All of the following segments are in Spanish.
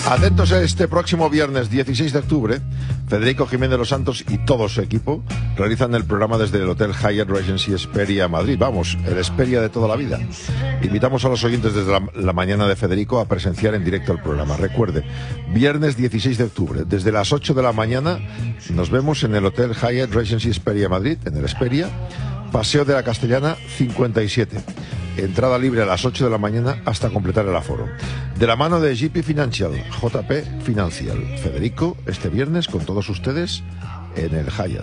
Atentos a este próximo viernes 16 de octubre, Federico Jiménez de los Santos y todo su equipo realizan el programa desde el Hotel Hyatt Regency Hesperia Madrid. Vamos, el Hesperia de toda la vida. Invitamos a los oyentes desde la mañana de Federico a presenciar en directo el programa. Recuerde, viernes 16 de octubre, desde las 8 de la mañana, nos vemos en el Hotel Hyatt Regency Hesperia Madrid, en el Hesperia, Paseo de la Castellana 57. Entrada libre a las 8 de la mañana hasta completar el aforo. De la mano de JP Financial, JP Financial. Federico, este viernes con todos ustedes en el Hyatt.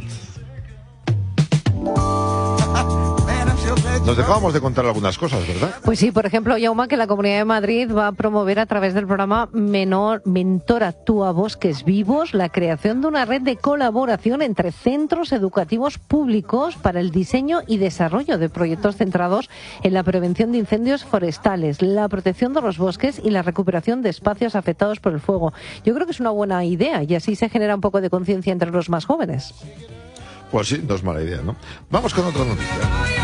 Nos dejábamos de contar algunas cosas, ¿verdad? Pues sí, por ejemplo, Jaume, que la Comunidad de Madrid va a promover a través del programa Mentora tú a Bosques Vivos la creación de una red de colaboración entre centros educativos públicos para el diseño y desarrollo de proyectos centrados en la prevención de incendios forestales, la protección de los bosques y la recuperación de espacios afectados por el fuego. Yo creo que es una buena idea y así se genera un poco de conciencia entre los más jóvenes. Pues sí, no es mala idea, ¿no? Vamos con otra noticia.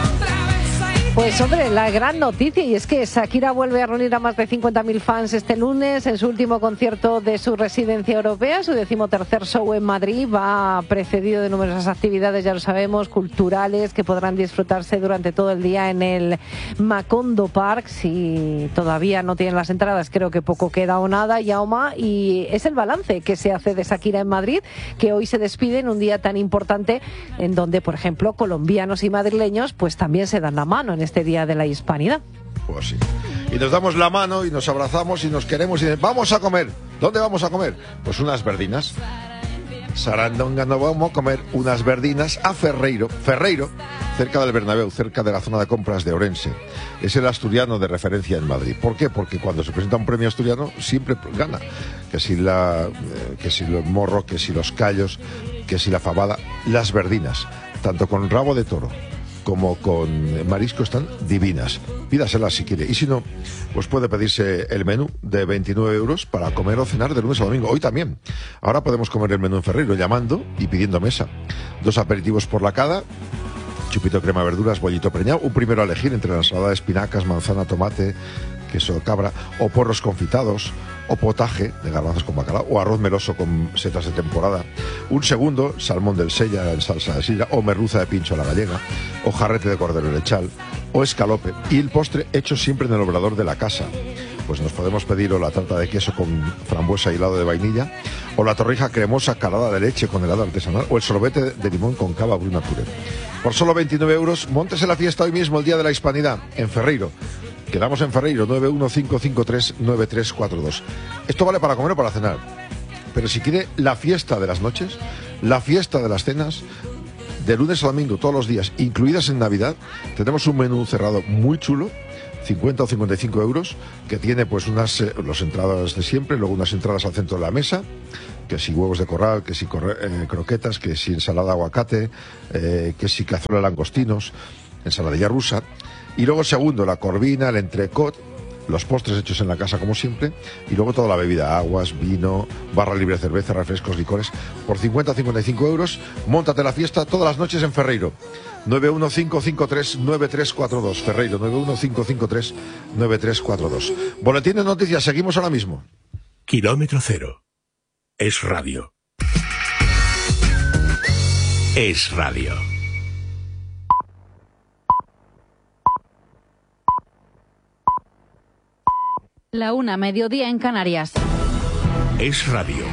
Pues hombre, la gran noticia, y es que Shakira vuelve a reunir a más de 50.000 fans este lunes en su último concierto de su residencia europea. Su 13º show en Madrid va precedido de numerosas actividades, ya lo sabemos, culturales, que podrán disfrutarse durante todo el día en el Macondo Park. Si todavía no tienen las entradas, creo que poco queda o nada, Jaume, y es el balance que se hace de Shakira en Madrid, que hoy se despide en un día tan importante en donde, por ejemplo, colombianos y madrileños pues también se dan la mano en este Día de la Hispanidad. Pues sí. Y nos damos la mano y nos abrazamos y nos queremos y vamos a comer. ¿Dónde vamos a comer? Pues unas verdinas. Sarandonga, no vamos a comer unas verdinas a Ferreiro, cerca del Bernabéu, cerca de la zona de compras de Orense. Es el asturiano de referencia en Madrid. ¿Por qué? Porque cuando se presenta un premio asturiano siempre gana. Que si los morros, que si los callos, que si la fabada, las verdinas, tanto con rabo de toro como con marisco, están divinas. Pídaselas si quiere. Y si no, pues puede pedirse el menú de 29 euros para comer o cenar de lunes a domingo. Hoy también. Ahora podemos comer el menú en Ferreiro llamando y pidiendo mesa. 2 aperitivos por la cada, chupito de crema de verduras, bollito preñado, un primero a elegir entre la ensalada de espinacas, manzana, tomate, queso de cabra, o porros confitados, o potaje de garbanzos con bacalao, o arroz meloso con setas de temporada, un segundo, salmón del Sella en salsa de sidra, o merluza de pincho a la gallega, o jarrete de cordero lechal, o escalope, y el postre hecho siempre en el obrador de la casa. Pues nos podemos pedir o la tarta de queso con frambuesa y helado de vainilla, o la torrija cremosa calada de leche con helado artesanal, o el sorbete de limón con cava bruna puré. Por solo 29 euros, móntese la fiesta hoy mismo, el Día de la Hispanidad, en Ferreiro. Quedamos en Ferreiro, 915539342. Esto vale para comer o para cenar. Pero si quiere la fiesta de las noches, la fiesta de las cenas, de lunes a domingo, todos los días, incluidas en Navidad, tenemos un menú cerrado muy chulo, 50 o 55 euros, que tiene pues las entradas de siempre, luego unas entradas al centro de la mesa, que si huevos de corral, que si croquetas, que si ensalada de aguacate, que si cazuela de langostinos, ensaladilla rusa. Y luego segundo, la corvina, el entrecot, los postres hechos en la casa como siempre, y luego toda la bebida, aguas, vino, barra libre de cerveza, refrescos, licores, por 50 o 55 euros, móntate la fiesta todas las noches en Ferreiro. 915539342, Ferreiro, 915539342. Boletín de noticias, seguimos ahora mismo. Kilómetro Cero. Es radio. Es radio. La 1, mediodía en Canarias. Es radio.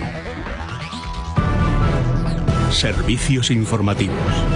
Servicios informativos.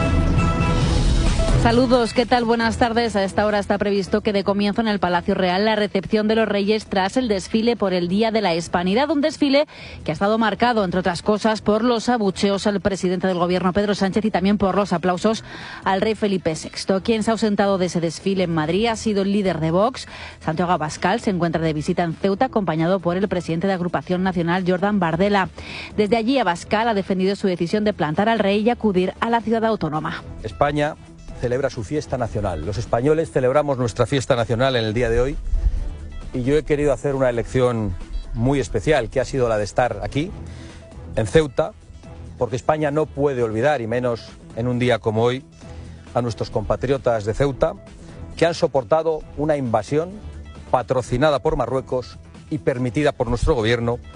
Saludos, ¿qué tal? Buenas tardes. A esta hora está previsto que dé comienzo en el Palacio Real la recepción de los Reyes tras el desfile por el Día de la Hispanidad. Un desfile que ha estado marcado, entre otras cosas, por los abucheos al presidente del Gobierno, Pedro Sánchez, y también por los aplausos al rey Felipe VI. Quien se ha ausentado de ese desfile en Madrid ha sido el líder de Vox. Santiago Abascal se encuentra de visita en Ceuta, acompañado por el presidente de Agrupación Nacional, Jordan Bardella. Desde allí, Abascal ha defendido su decisión de plantar al rey y acudir a la ciudad autónoma. España celebra su fiesta nacional. Los españoles celebramos nuestra fiesta nacional en el día de hoy y yo he querido hacer una elección muy especial, que ha sido la de estar aquí, en Ceuta, porque España no puede olvidar, y menos en un día como hoy, a nuestros compatriotas de Ceuta, que han soportado una invasión patrocinada por Marruecos y permitida por nuestro gobierno,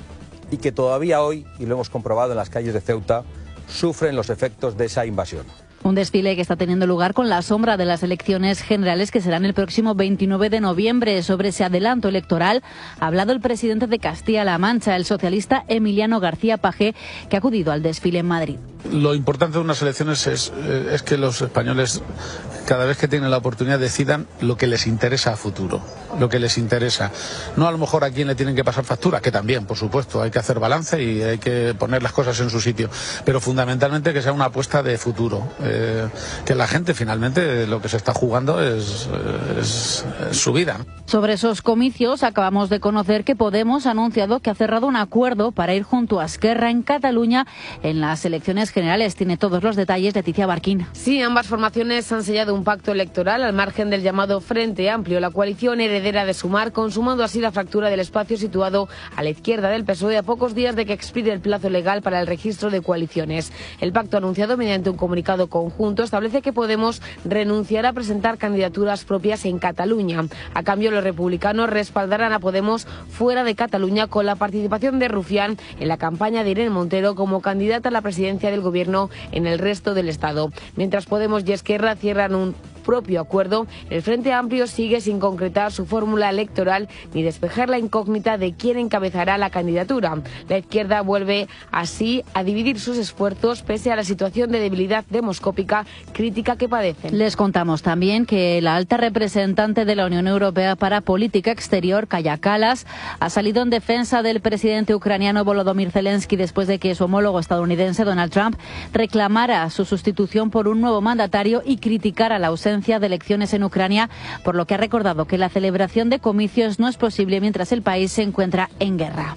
y que todavía hoy, y lo hemos comprobado en las calles de Ceuta, sufren los efectos de esa invasión. Un desfile que está teniendo lugar con la sombra de las elecciones generales que serán el próximo 29 de noviembre. Sobre ese adelanto electoral ha hablado el presidente de Castilla-La Mancha, el socialista Emiliano García Paje, que ha acudido al desfile en Madrid. Lo importante de unas elecciones es que los españoles, cada vez que tienen la oportunidad, decidan lo que les interesa a futuro, lo que les interesa. No a lo mejor a quién le tienen que pasar factura, que también, por supuesto, hay que hacer balance y hay que poner las cosas en su sitio, pero fundamentalmente que sea una apuesta de futuro. Que la gente finalmente lo que se está jugando es su vida. Sobre esos comicios acabamos de conocer que Podemos ha anunciado que ha cerrado un acuerdo para ir junto a Esquerra en Cataluña en las elecciones generales. Tiene todos los detalles Leticia Barquín. Sí, ambas formaciones han sellado un pacto electoral al margen del llamado Frente Amplio, la coalición heredera de Sumar, consumando así la fractura del espacio situado a la izquierda del PSOE a pocos días de que expire el plazo legal para el registro de coaliciones. El pacto anunciado mediante un comunicado conjunto establece que Podemos renunciará a presentar candidaturas propias en Cataluña. A cambio, los republicanos respaldarán a Podemos fuera de Cataluña con la participación de Rufián en la campaña de Irene Montero como candidata a la presidencia del gobierno en el resto del Estado. Mientras Podemos y Esquerra cierran un propio acuerdo, el Frente Amplio sigue sin concretar su fórmula electoral ni despejar la incógnita de quién encabezará la candidatura. La izquierda vuelve así a dividir sus esfuerzos pese a la situación de debilidad demoscópica crítica que padecen. Les contamos también que la alta representante de la Unión Europea para Política Exterior, Kaja Kallas, ha salido en defensa del presidente ucraniano Volodymyr Zelensky después de que su homólogo estadounidense Donald Trump reclamara su sustitución por un nuevo mandatario y criticara la ausencia de elecciones en Ucrania, por lo que ha recordado que la celebración de comicios no es posible mientras el país se encuentra en guerra.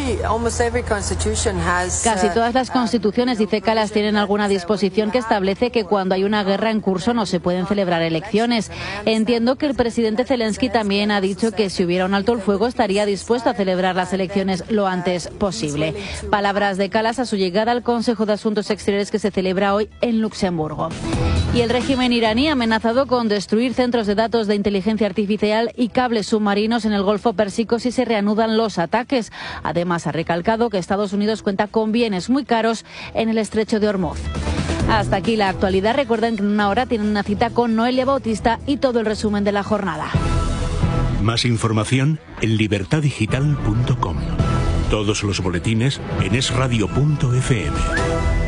Casi todas las constituciones, dice Kallas, tienen alguna disposición que establece que cuando hay una guerra en curso no se pueden celebrar elecciones. Entiendo que el presidente Zelensky también ha dicho que si hubiera un alto el fuego estaría dispuesto a celebrar las elecciones lo antes posible. Palabras de Kallas a su llegada al Consejo de Asuntos Exteriores que se celebra hoy en Luxemburgo. Y el régimen iraní ha amenazado con destruir centros de datos de inteligencia artificial y cables submarinos en el Golfo Pérsico si se reanudan los ataques. Además, ha recalcado que Estados Unidos cuenta con bienes muy caros en el Estrecho de Hormuz. Hasta aquí la actualidad. Recuerden que en una hora tienen una cita con Noelia Bautista y todo el resumen de la jornada. Más información en libertadigital.com. Todos los boletines en esradio.fm.